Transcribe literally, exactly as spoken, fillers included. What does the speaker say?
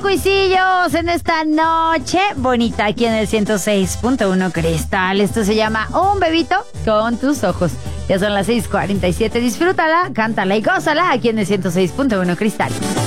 cuisillos en esta noche bonita aquí en el ciento seis punto uno Cristal. Esto se llama Un Bebito con Tus Ojos. Ya son las seis cuarenta y siete. Disfrútala, cántala y gózala aquí en el ciento seis punto uno Cristal.